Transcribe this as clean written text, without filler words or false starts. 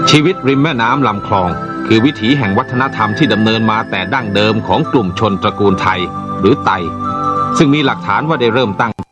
ชีวิตริมแม่น้ำลำคลองคือวิถีแห่งวัฒนธรรมที่ดำเนินมาแต่ดั้งเดิมของกลุ่มชนตระกูลไทยหรือไตซึ่งมีหลักฐานว่าได้เริ่มตั้ง